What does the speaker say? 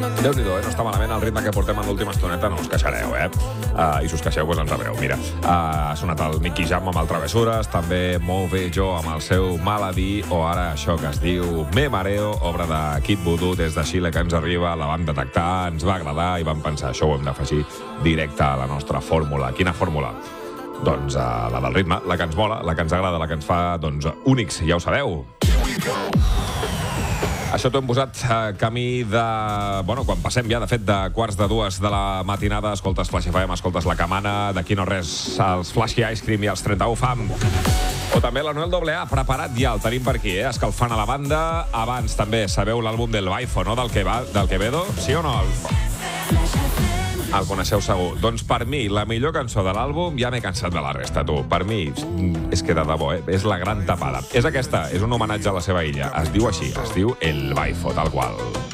Déu-n'hi-do, no està malament el ritme que portem en l'última estoneta, no us queixareu, I si us queixeu, doncs ens sabreu. Mira, ha sonat el Nicky Jam amb el Travessures, també Move Jo amb el seu Malady, o ara això que es diu Me Mareo, obra de Kid Voodoo des de Xile, que ens arriba, la vam detectar, ens va agradar i vam pensar, això ho hem d'afegir directe a la nostra fórmula. Quina fórmula? Doncs la del ritme, la que ens mola, la que ens agrada, la que ens fa, doncs, únics, ja ho sabeu. Això t'ho hem posat camí de... Bueno, quan passem ja, de fet, de 1:45 de la matinada, escoltes Flash FM, escoltes La Camana, d'aquí no res, els Flashy Ice Cream i els 31 Fam. O també la Noel AA, preparat ja, el tenim per aquí, escalfant a la banda. Abans també sabeu l'àlbum del Baifo, no?, del Quevedo, sí o no? El coneixeu segur. Doncs per mi, la millor cançó de l'àlbum, ja m'he cansat de la resta, tu. Per mi, és que de debò, és la gran tapada. És aquesta, és un homenatge a la seva illa. Es diu així, es diu El Baifo, tal qual.